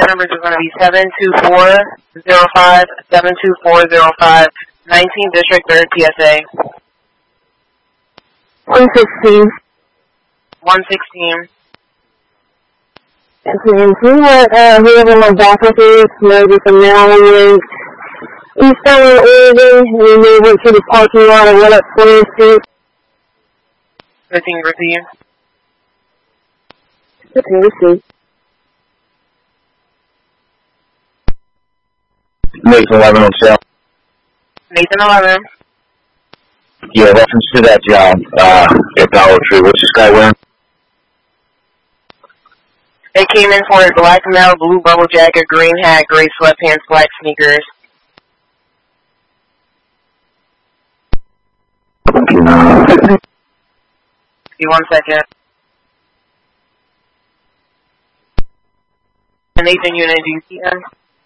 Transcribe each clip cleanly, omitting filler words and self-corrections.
numbers are going to be 72405, 72405, 19th District, 3rd PSA. 116. 116. And can you let whoever my backup is know that from now on eastbound Oregon, and then they went to the parking lot and went up 20th Street? 15 repeat. Okay, let's see. Nathan 11 on sale. Nathan 11. Yeah, reference to that job at Dollar Tree. What's this guy wearing? They came in for a black male, blue bubble jacket, green hat, gray sweatpants, black sneakers. Give me 1 second. Nathan, you in a GCN?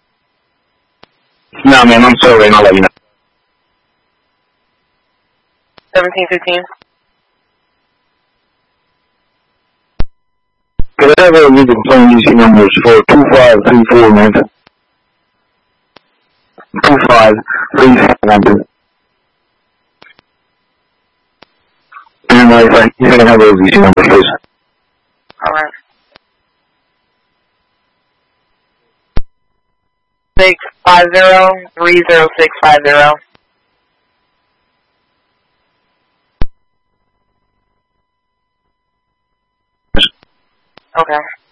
No, man, I'm sorry. I'll let you know. 1715. Could I have a read the phone UC numbers for 2534, man? 2534. And if you can have those UC numbers, please. Alright. 650-30650. Okay.